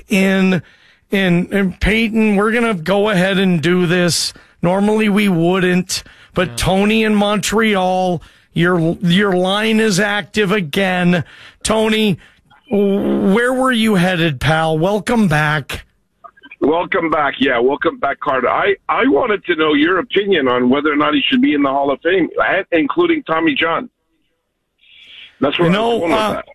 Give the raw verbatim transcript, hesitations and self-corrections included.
in. And, and Peyton, we're going to go ahead and do this. Normally we wouldn't, but yeah. Tony in Montreal, your your line is active again. Tony, where were you headed, pal? Welcome back. Welcome back. Yeah, welcome back, Carter. I, I wanted to know your opinion on whether or not he should be in the Hall of Fame, including Tommy John. That's what you know, I was uh,